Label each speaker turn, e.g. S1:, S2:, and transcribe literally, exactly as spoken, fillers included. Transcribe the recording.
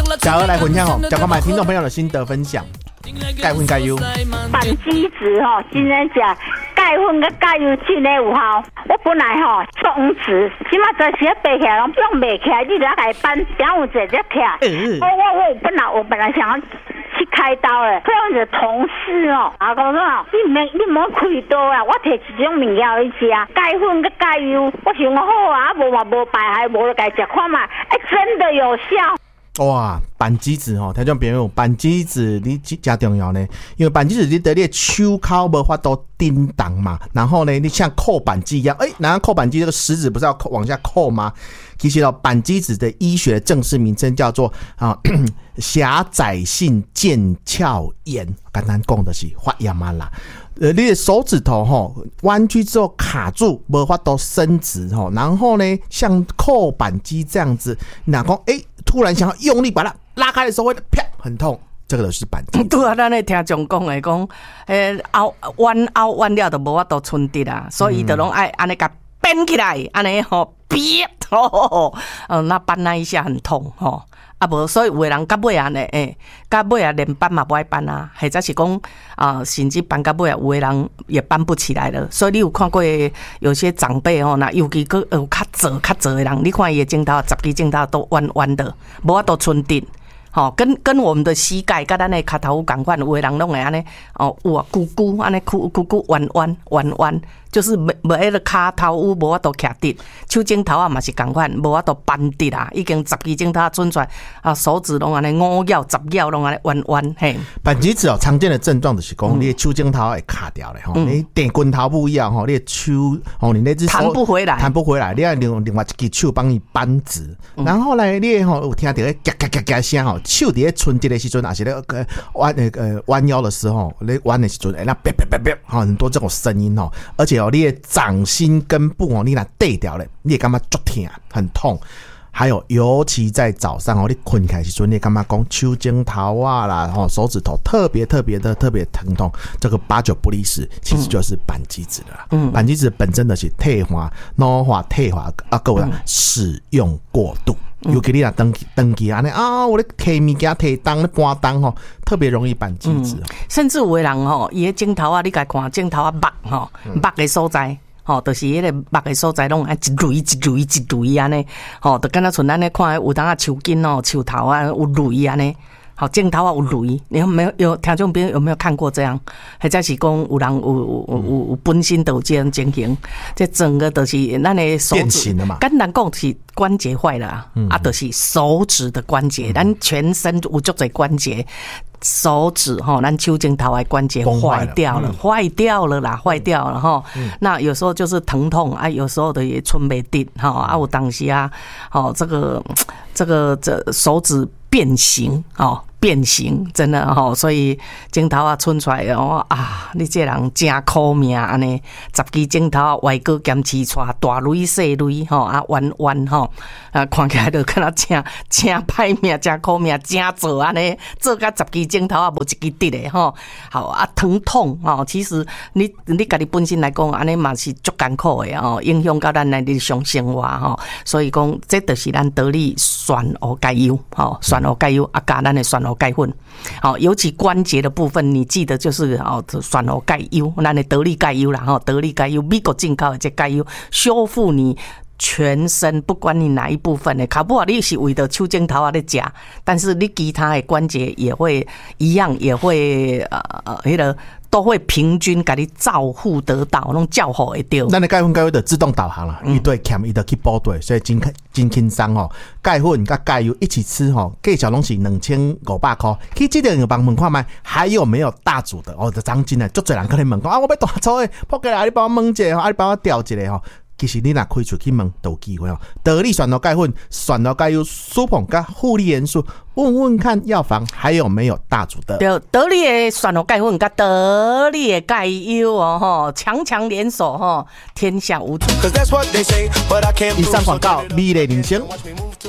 S1: 小鹅来分享哦，讲我们听众朋友的心得分享。钙粉钙油，
S2: 板机子吼，真正食钙粉跟钙油真的有效。我本来吼做五次，起码这些背起来拢用袂起来，你就要来搬，然后直接起来。我我我本来我本来想要去开刀诶，可我的同事哦，阿公说你免你莫开刀啊，我摕一种物件去食，钙粉跟钙油，我想好啊，无嘛无白害，无就该食看嘛，哎，真的有效。
S1: 哇，板机子吼，听众朋友，板机子你真重要呢，因为板机子你得你的手口无法度叮当嘛，然后呢，你像扣扳机一样，哎、欸，然后扣扳机这个食指不是要扣往下扣吗？其实哦，板机子的医学正式名称叫做啊狭窄性腱鞘炎，简单讲的是发炎嘛啦。呃，你的手指头吼弯曲之后卡住，无法度伸直吼，然后呢，像扣扳机这样子，哪讲哎，突然想要用力把它拉开的时候，会啪很痛，这个就是板机。
S3: 对啊，咱咧听众讲的讲，诶，凹弯凹弯了就无法度伸直啊，所以就拢爱安尼甲变起来，安尼吼别吼，呃，那扳那一下很痛吼。啊无，所以有的人到尾啊呢，诶，到尾啊连搬嘛不爱搬啊，或者是讲啊，甚至搬到尾啊，有的人也搬不起来了。所以你有看过有些长辈吼，那尤其个有较折较折的人，你看伊的镜头，十支镜头都弯弯的，无法度伸直。吼、哦，跟跟我们的膝盖跟咱的脚头同款，有的人拢会安尼哦，有啊，咕咕安尼咕咕咕弯弯弯弯，就是没没迄个脚头有无法度徛直，手指头啊嘛是同款，无法度扳直啊，已经十支指头伸出来啊，手指拢安尼五咬十咬拢安尼弯弯嘿。
S1: 板机子哦，常见的症状就是讲、嗯、你的手指头会卡掉咧吼，嗯、你电棍头不一样吼，你的手哦，你那只手
S3: 弹不回来，
S1: 弹不回来，你要用另外一只手帮你扳直，嗯、然后呢，你吼有听到个嘎嘎嘎嘎声吼。手伫咧春节的时阵，还是咧弯呃弯腰的时候，咧弯的时阵，哎，那啪啪啪啪，哈，很多这种声音哦。而且哦，你的掌心根部哦，你若对掉咧，你也感觉足痛，很痛。还有，尤其在早上哦，你困起来的时阵，你也感觉讲手指头啊啦，吼手指头特别特别的特别疼痛，这个八九不离十，其实就是板机子的啦。嗯，板机子本身的是退化、老化、退化啊，各位使用过度。尤其你若登登记安尼啊，我咧摕物件摕重咧搬重吼，特别容易板机子、嗯。
S3: 甚至有的人吼，伊个镜头啊，你甲看镜头啊目吼，目的所在。吼，就是迄个目的所在，拢爱一蕊一蕊一蕊安尼，吼，就敢若像咱咧看有当啊手筋哦、手头啊有蕊安尼，好镜头啊有蕊，你有没有有听众朋友有没有看过这样？或者是讲有人有有有有本身都有这样情形，这整个都是咱的手指，简单讲是关节坏了啊，嗯、啊，就是手指的关节，咱、嗯、全身有足侪关节。手指哈，咱手指头的关节坏掉了，坏掉了啦，坏掉了哈。嗯、那有时候就是疼痛啊，有时候的也寸没定哈啊，有当时啊，哦，这个这个这手指变形哦。变形真的吼，所以指头啊伸出来哦啊，你这人真苦命安尼，十支指头啊歪个兼起出大蕊细蕊吼啊弯弯吼啊，看起来就敢若真真歹命，真苦命，真做安尼做甲十支指头啊无一支直的吼，好啊疼痛吼，其实你你家己本身来讲，安尼嘛是足艰苦的哦，影响到咱的日常生活吼，所以讲这就是咱得力酸蚵钙油吼，酸蚵钙油啊加咱的酸蚵钙粉，好，尤其关节的部分，你记得就是哦，酸蚵钙油，咱的得力钙油啦，哈，得力钙油，美国进口的这钙油，修复你全身，不管你哪一部分的，搞不好你是为了手指头啊在吃，但是你其他的关节也会一样，也会呃呃那个。都会平均给你照护得到，那种照护会到。
S1: 咱的钙粉钙油就自动导航了，一对欠一的去补对，所以真真轻松哦。钙粉跟钙油一起吃吼，计小东西两千五百块。去这点有帮问看卖，还有没有大组的？哦，这张金呢，足多人可能问讲啊，我要大组的，扑过来你帮我问一下，啊，你帮我调一下吼。其实你若开出去问都有机会哦。得力酸蚵钙粉、酸蚵钙油、苏硼跟护理元素，问问看药房还有没有大组的。
S3: 对，得力的酸蚵钙粉跟得力的钙油哦，吼，强强联手吼，天下无敌。
S1: 以上广告，美丽人生。